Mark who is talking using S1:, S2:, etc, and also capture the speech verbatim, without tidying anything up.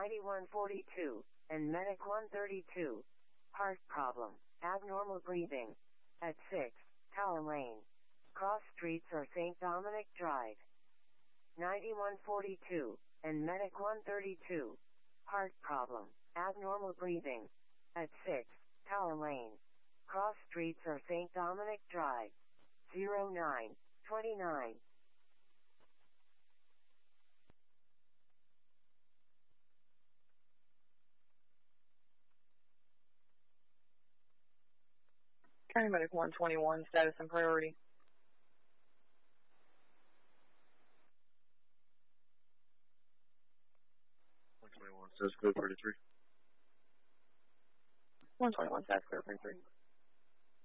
S1: ninety-one forty-two, and Medic one thirty-two. Heart problem, abnormal breathing. At six, Tower Lane. Cross streets or Saint Dominic Drive. ninety-one forty-two, and Medic one thirty-two. Heart problem, abnormal breathing. At six, Tower Lane. Cross streets or Saint Dominic Drive. zero nine twenty-nine.
S2: County Medic one twenty-one, status and priority.
S3: one twenty-one, status code thirty-three.
S2: one twenty-one, status code thirty-three.